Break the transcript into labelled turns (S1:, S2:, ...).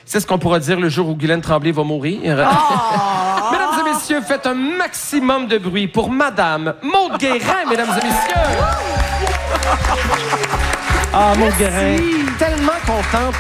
S1: C'est ce qu'on pourra dire le jour où Guylaine Tremblay va mourir. Mesdames et messieurs, faites un maximum de bruit pour Madame Maude Guérin, mesdames et messieurs. Ah, Maude Guérin, tellement contente.